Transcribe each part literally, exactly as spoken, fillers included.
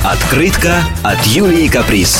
Открытка от Юлии Каприз.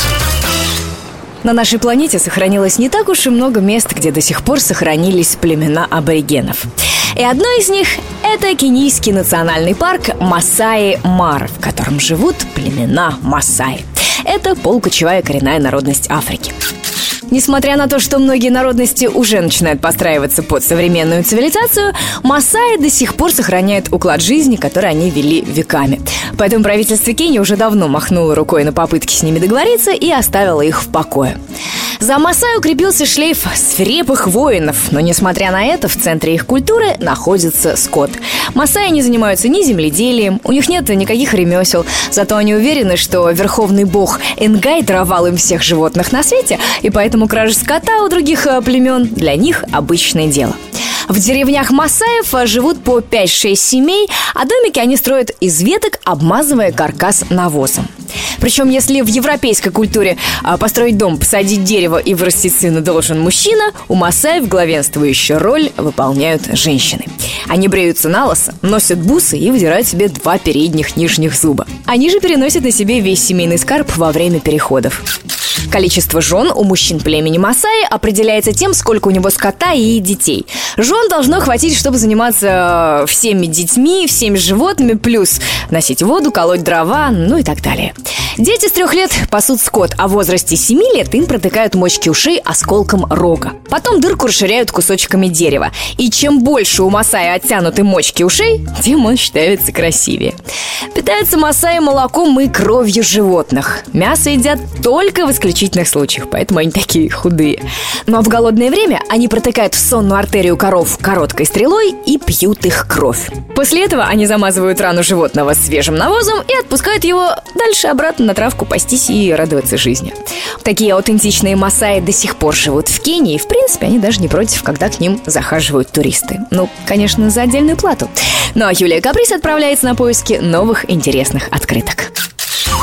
На нашей планете сохранилось не так уж и много мест, где до сих пор сохранились племена аборигенов. И одно из них – это кенийский национальный парк Масаи-Мара, в котором живут племена Масаи. Это полукочевая коренная народность Африки. Несмотря на то, что многие народности уже начинают подстраиваться под современную цивилизацию, масаи до сих пор сохраняют уклад жизни, который они вели веками. Поэтому правительство Кении уже давно махнуло рукой на попытки с ними договориться и оставило их в покое. За масаи укрепился шлейф свирепых воинов, но, несмотря на это, в центре их культуры находится скот. Масаи не занимаются ни земледелием, у них нет никаких ремесел, зато они уверены, что верховный бог Энгай даровал им всех животных на свете, и поэтому кража скота у других племен для них обычное дело. В деревнях масаев живут по пять-шесть семей, а домики они строят из веток, обмазывая каркас навозом. Причем, если в европейской культуре построить дом, посадить дерево и вырастить сына должен мужчина, у масаев главенствующую роль выполняют женщины. Они бреются налысо, носят бусы и выдирают себе два передних нижних зуба. Они же переносят на себе весь семейный скарб во время переходов. Количество жен у мужчин племени Масаи определяется тем, сколько у него скота и детей. Жен должно хватить, чтобы заниматься всеми детьми, всеми животными, плюс носить воду, колоть дрова, ну и так далее. Дети с трех лет пасут скот, а в возрасте семи лет им протыкают мочки ушей осколком рога. Потом дырку расширяют кусочками дерева. И чем больше у масаи оттянуты мочки ушей, тем он считается красивее. Питаются масаи молоком и кровью животных. Мясо едят только в исключительных случаях, поэтому они такие худые. Но в голодное время они протыкают в сонную артерию коров короткой стрелой и пьют их кровь. После этого они замазывают рану животного свежим навозом и отпускают его дальше обратно на травку пастись и радоваться жизни. Такие аутентичные масаи до сих пор живут в Кении. В принципе, они даже не против, когда к ним захаживают туристы. Ну, конечно, за отдельную плату. Ну а Юлия Каприз отправляется на поиски новых интересных открыток.